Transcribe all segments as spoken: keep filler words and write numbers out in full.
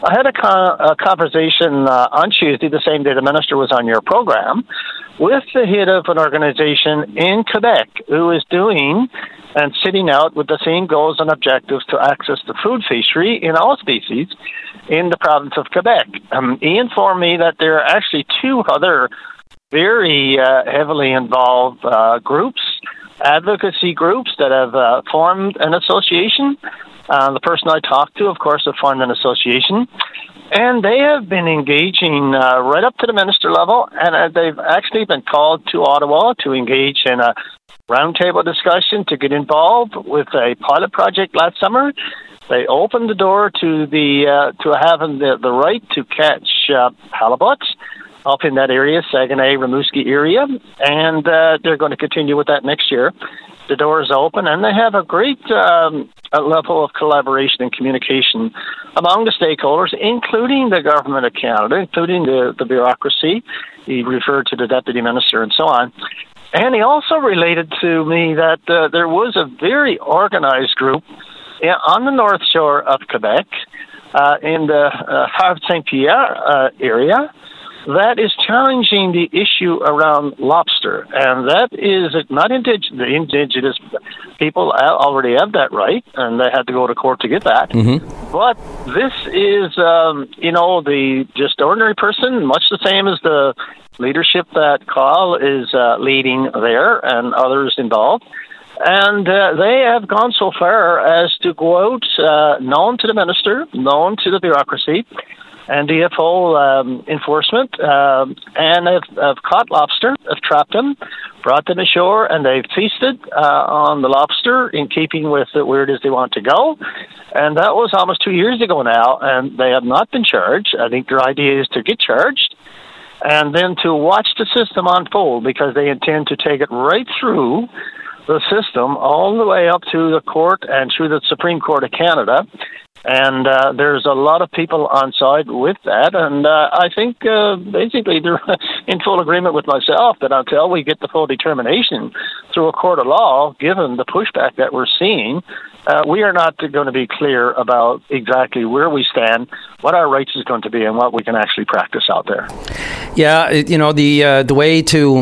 I had a, con- a conversation uh, on Tuesday, the same day the minister was on your program, with the head of an organization in Quebec who is doing and sitting out with the same goals and objectives to access the food fishery in all species in the province of Quebec. Um, he informed me that there are actually two other very uh, heavily involved uh, groups, advocacy groups that have uh, formed an association. Uh, the person I talked to, of course, have formed an association. And they have been engaging uh, right up to the minister level, and uh, they've actually been called to Ottawa to engage in a roundtable discussion to get involved with a pilot project last summer. They opened the door to the uh, to having the, the right to catch uh, halibut up in that area, Saguenay, Rimouski area, and uh, they're going to continue with that next year. The door is open, and they have a great um, a level of collaboration and communication among the stakeholders, including the Government of Canada, including the, the bureaucracy. He referred to the Deputy Minister and so on. And he also related to me that uh, there was a very organized group on the north shore of Quebec, uh, in the uh, Havre-Saint-Pierre uh, area, that is challenging the issue around lobster. And that is not indigenous. The indigenous people already have that right, and they had to go to court to get that. Mm-hmm. But this is, um, you know, the just ordinary person, much the same as the leadership that Carl is uh, leading there and others involved. And uh, they have gone so far as to go out, uh, known to the minister, known to the bureaucracy, and D F O um, enforcement, um, and have, have caught lobster, have trapped them, brought them ashore, and they've feasted uh, on the lobster in keeping with where it is they want to go. And that was almost two years ago now, and they have not been charged. I think their idea is to get charged and then to watch the system unfold, because they intend to take it right through the system all the way up to the court and through the Supreme Court of Canada. And uh, there's a lot of people on side with that. And uh, I think uh, basically they're in full agreement with myself that until we get the full determination through a court of law, given the pushback that we're seeing, uh, we are not going to be clear about exactly where we stand, what our rights is going to be, and what we can actually practice out there. Yeah, you know, the uh, the way to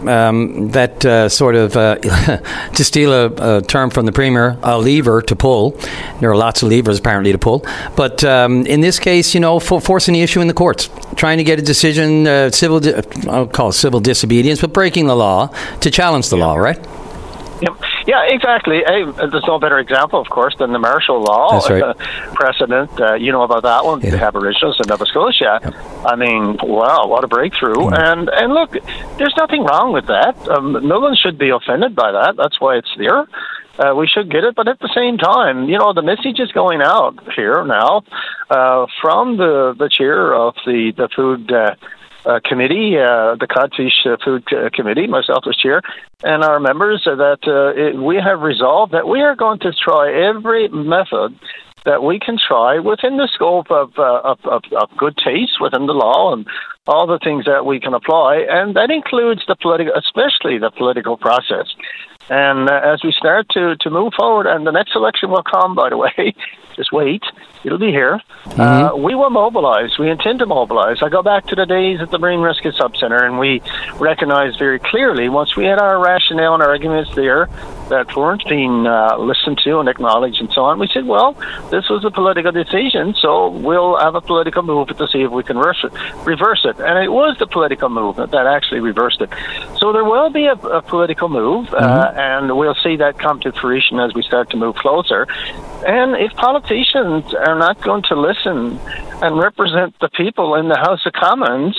um, that uh, sort of, uh, to steal a, a term from the Premier, a lever to pull. There are lots of levers apparently to pull. But um, in this case, you know, for forcing the issue in the courts, trying to get a decision, uh, civil, di- I'll call it civil disobedience, but breaking the law to challenge the law, right? Yep. Yeah, exactly. Hey, there's no better example, of course, than the martial law. That's right. uh, precedent. Uh, you know about that one, yeah. The Aboriginals in Nova Scotia. Yep. I mean, wow, what a breakthrough. Mm. And and look, there's nothing wrong with that. Um, no one should be offended by that. That's why it's there. Uh, we should get it, but at the same time, you know, the message is going out here now uh, from the, the chair of the, the food uh, uh, committee, uh, the Codfish uh, Food uh, Committee, myself as chair, and our members, uh, that uh, it, we have resolved that we are going to try every method that we can try within the scope of, uh, of, of, of good taste within the law and all the things that we can apply, and that includes the political, especially the political process. And uh, as we start to, to move forward, and the next election will come, by the way, just wait, it'll be here, mm-hmm. uh, we will mobilize. We intend to mobilize. I go back to the days at the Marine Rescue Subcenter, and we recognized very clearly, once we had our rationale and arguments there that weren't being uh, listened to and acknowledged and so on, we said, well, this was a political decision, so we'll have a political movement to see if we can reverse it. Reverse it. And it was the political movement that actually reversed it. So there will be a, a political move, mm-hmm. uh, and we'll see that come to fruition as we start to move closer. And if politicians are not going to listen and represent the people in the House of Commons,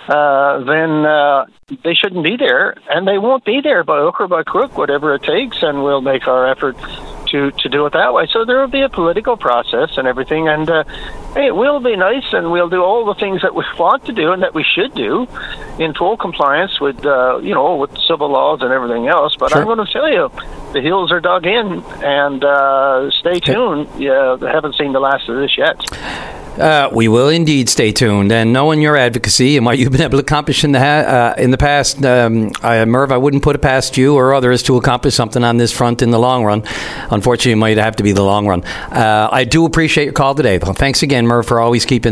uh, then uh, they shouldn't be there, and they won't be there by hook or by crook, whatever it takes, and we'll make our effort to, to do it that way. So there will be a political process and everything, and uh, hey, it will be nice, and we'll do all the things that we want to do and that we should do in full compliance with, uh, you know, with civil laws and everything else. But sure. I'm going to tell you, the heels are dug in, and uh, stay tuned. Yeah, I haven't seen the last of this yet. Uh, we will indeed stay tuned, and knowing your advocacy and what you've been able to accomplish in the ha- uh, in the past, um, I, Merv, I wouldn't put it past you or others to accomplish something on this front in the long run. Unfortunately, it might have to be the long run. Uh, I do appreciate your call today, though. Thanks again, Merv, for always keeping